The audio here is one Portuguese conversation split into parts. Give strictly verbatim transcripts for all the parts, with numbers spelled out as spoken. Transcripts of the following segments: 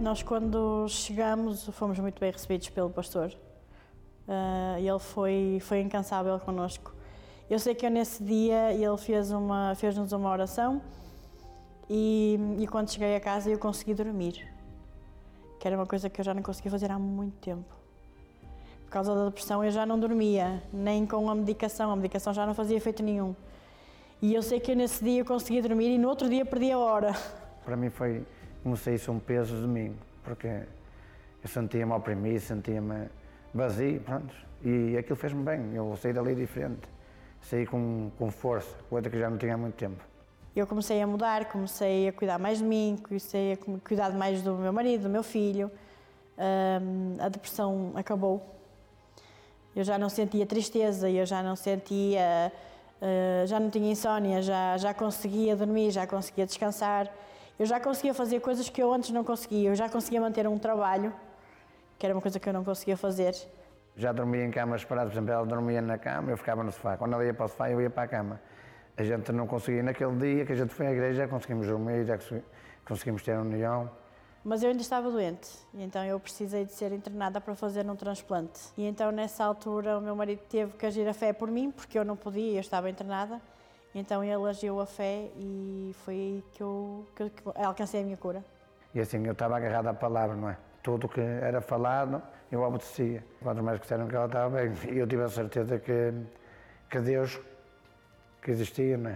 Nós, quando chegamos, fomos muito bem recebidos pelo pastor. Uh, ele foi, foi incansável connosco. Eu sei que eu, nesse dia ele fez uma, fez-nos uma oração e, e quando cheguei a casa eu consegui dormir, que era uma coisa que eu já não conseguia fazer há muito tempo. Por causa da depressão eu já não dormia, nem com a medicação, a medicação já não fazia efeito nenhum. E eu sei que eu, nesse dia eu consegui dormir e no outro dia perdi a hora. Para mim foi como se isso um peso de mim, porque eu sentia-me oprimido, sentia-me vazio, pronto, e aquilo fez-me bem, eu saí dali diferente, saí com, com força, coisa que já não tinha há muito tempo. Eu comecei a mudar, comecei a cuidar mais de mim, comecei a cuidar mais do meu marido, do meu filho, um, a depressão acabou, eu já não sentia tristeza, eu já não sentia, uh, já não tinha insónia, já, já conseguia dormir, já conseguia descansar, eu já conseguia fazer coisas que eu antes não conseguia, eu já conseguia manter um trabalho, que era uma coisa que eu não conseguia fazer. Já dormia em camas separadas, por exemplo, ela dormia na cama, eu ficava no sofá. Quando ela ia para o sofá, eu ia para a cama. A gente não conseguia, naquele dia que a gente foi à igreja, já conseguimos dormir, já conseguimos ter união. Mas eu ainda estava doente, e então eu precisei de ser internada para fazer um transplante. E então, nessa altura, o meu marido teve que agir a fé por mim, porque eu não podia, eu estava internada. Então ele agiu a fé e foi aí que eu, que, que alcancei a minha cura. E assim, eu estava agarrado à palavra, não é? Tudo o que era falado, eu obedecia. Quanto mais disseram que ela estava bem, e eu tive a certeza que, que Deus que existia, não é?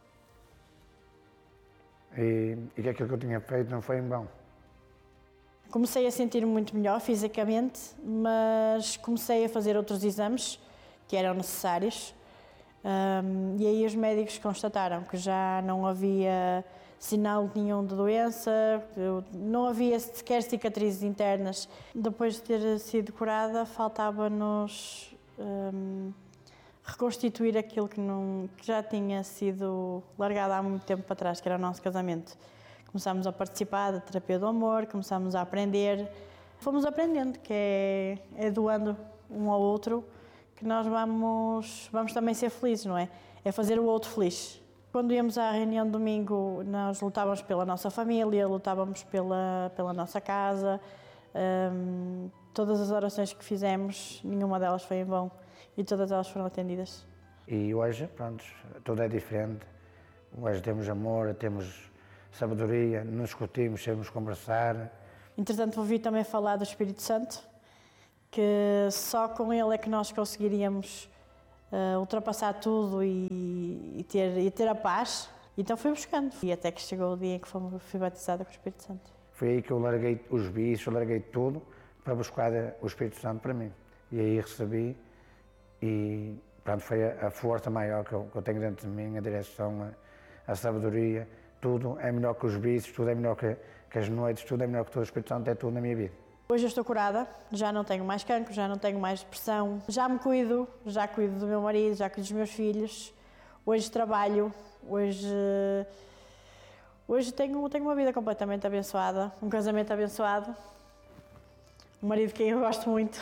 E, e que aquilo que eu tinha feito não foi em vão. Comecei a sentir-me muito melhor fisicamente, mas comecei a fazer outros exames que eram necessários. Um, e aí os médicos constataram que já não havia sinal nenhum de doença, não havia sequer cicatrizes internas. Depois de ter sido curada, faltava-nos um, reconstituir aquilo que, não, que já tinha sido largado há muito tempo para trás, que era o nosso casamento. Começámos a participar da terapia do amor, começámos a aprender. Fomos aprendendo que é, é doando um ao outro que nós vamos, vamos também ser felizes, não é? É fazer o outro feliz. Quando íamos à reunião de domingo, nós lutávamos pela nossa família, lutávamos pela, pela nossa casa. Hum, todas as orações que fizemos, nenhuma delas foi em vão e todas elas foram atendidas. E hoje, pronto, tudo é diferente. Hoje temos amor, temos sabedoria, nos discutimos, sabemos conversar. Entretanto, ouvi também falar do Espírito Santo, que só com ele é que nós conseguiríamos uh, ultrapassar tudo e, e, ter, e ter a paz. Então fui buscando, e até que chegou o dia em que fui batizada com o Espírito Santo. Foi aí que eu larguei os vícios, larguei tudo para buscar o Espírito Santo para mim. E aí recebi e pronto, foi a, a força maior que eu, que eu tenho dentro de mim, a direção, a, a sabedoria, tudo é melhor que os vícios, tudo é melhor que, que as noites, tudo é melhor que todo o Espírito Santo, é tudo na minha vida. Hoje eu estou curada, já não tenho mais cancro, já não tenho mais depressão, já me cuido, já cuido do meu marido, já cuido dos meus filhos, hoje trabalho, hoje, hoje tenho, tenho uma vida completamente abençoada, um casamento abençoado, um marido de quem eu gosto muito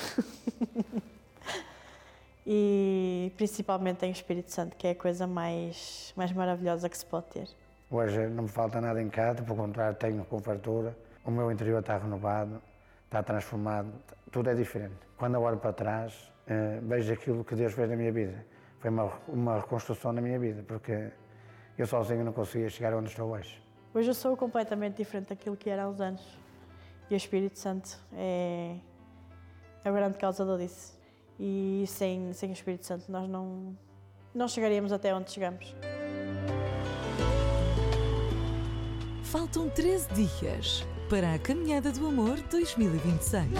e principalmente tenho o Espírito Santo, que é a coisa mais, mais maravilhosa que se pode ter. Hoje não me falta nada em casa, pelo contrário, tenho com fartura, o meu interior está renovado, está transformado, tudo é diferente. Quando eu olho para trás, eh, vejo aquilo que Deus fez na minha vida. Foi uma, uma reconstrução na minha vida, porque eu sozinho não conseguia chegar onde estou hoje. Hoje eu sou completamente diferente daquilo que era há uns anos. E o Espírito Santo é, é o grande causador disso. E sem, sem o Espírito Santo nós não, não chegaríamos até onde chegamos. Faltam treze dias para a Caminhada do Amor dois mil e vinte e seis.